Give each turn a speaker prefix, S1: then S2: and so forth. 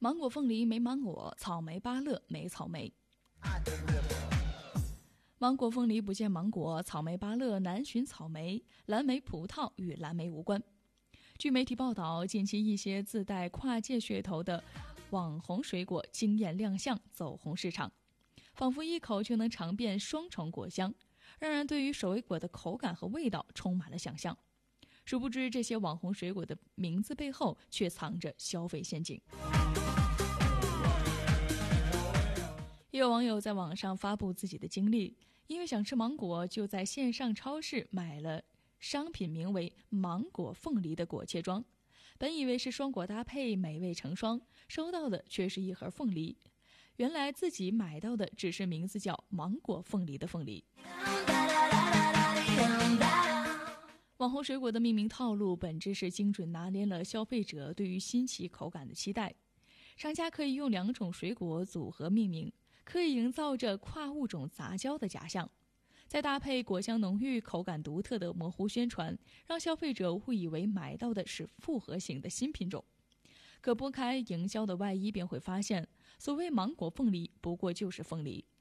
S1: 芒果凤梨没芒果，草莓芭乐没草莓。芒果凤梨不见芒果，草莓芭乐难寻草莓，蓝莓葡萄与蓝莓无关。据媒体报道，近期一些自带跨界噱头的网红水果惊艳亮相，走红市场，仿佛一口就能尝遍双重果香，让人对于水果的口感和味道充满了想象。殊不知，这些网红水果的名字背后却藏着消费陷阱。也有网友在网上发布自己的经历，因为想吃芒果，就在线上超市买了商品名为芒果凤梨的果切装，本以为是双果搭配，美味成双，收到的却是一盒凤梨。原来自己买到的只是名字叫芒果凤梨的凤梨。网红水果的命名套路本质是精准拿捏了消费者对于新奇口感的期待。商家可以用2种水果组合命名，可以营造着跨物种杂交的假象，再搭配果香浓郁、口感独特的模糊宣传，让消费者误以为买到的是复合型的新品种。可拨开营销的外衣，便会发现，所谓芒果凤梨不过就是凤梨，